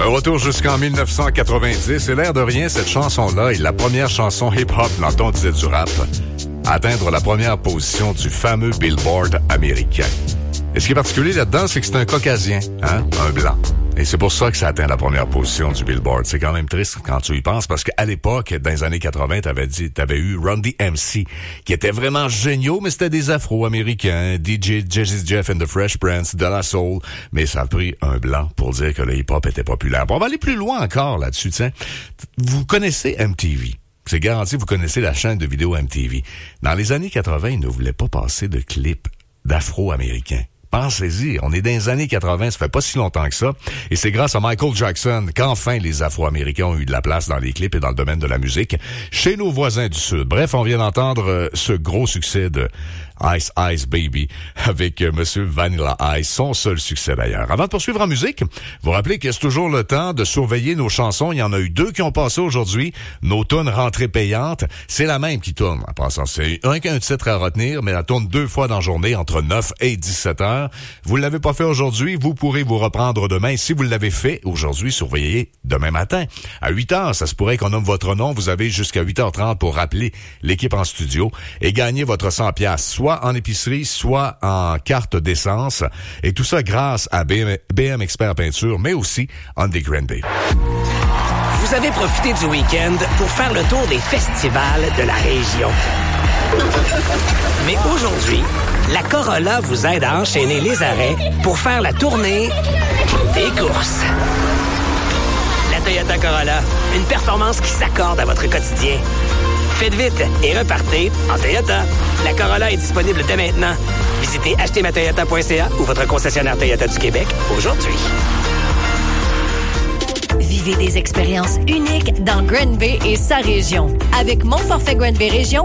Un retour jusqu'en 1990. Et l'air de rien, cette chanson-là est la première chanson hip-hop, dans on disait du rap, à atteindre la première position du fameux Billboard américain. Et ce qui est particulier là-dedans, c'est que c'est un caucasien, un blanc. Et c'est pour ça que ça atteint la première position du Billboard. C'est quand même triste quand tu y penses, parce qu'à l'époque, dans les années 80, t'avais eu Run DMC, qui était vraiment géniaux, mais c'était des Afro-Américains, DJ Jazzy Jeff and the Fresh Prince, de la soul, mais ça a pris un blanc pour dire que le hip-hop était populaire. Bon, on va aller plus loin encore là-dessus, tiens. Vous connaissez MTV. C'est garanti, vous connaissez la chaîne de vidéo MTV. Dans les années 80, ils ne voulaient pas passer de clips d'Afro-Américains. Pensez-y, on est dans les années 80, ça fait pas si longtemps que ça. Et c'est grâce à Michael Jackson qu'enfin les Afro-Américains ont eu de la place dans les clips et dans le domaine de la musique chez nos voisins du Sud. Bref, on vient d'entendre ce gros succès de Ice Ice Baby avec Monsieur Vanilla Ice, son seul succès d'ailleurs. Avant de poursuivre en musique, vous rappelez que c'est toujours le temps de surveiller nos chansons. Il y en a eu 2 qui ont passé aujourd'hui. Nos tunes rentrées payantes, c'est la même qui tourne. En passant, c'est qu'un titre à retenir, mais elle tourne 2 fois dans la journée entre 9 et 17 heures. Vous l'avez pas fait aujourd'hui, vous pourrez vous reprendre demain. Si vous l'avez fait aujourd'hui, surveillez demain matin. À 8 heures, ça se pourrait qu'on nomme votre nom. Vous avez jusqu'à 8h30 pour rappeler l'équipe en studio et gagner votre 100$, soit en épicerie, soit en carte d'essence. Et tout ça grâce à BM Expert Peinture, mais aussi Hyundai Grand Bay. Vous avez profité du week-end pour faire le tour des festivals de la région. Mais aujourd'hui, la Corolla vous aide à enchaîner les arrêts pour faire la tournée des courses. La Toyota Corolla, une performance qui s'accorde à votre quotidien. Faites vite et repartez en Toyota. La Corolla est disponible dès maintenant. Visitez achetermatoyota.ca ou votre concessionnaire Toyota du Québec aujourd'hui. Vivez des expériences uniques dans Grand Bay et sa région. Avec mon forfait Grand Bay Région,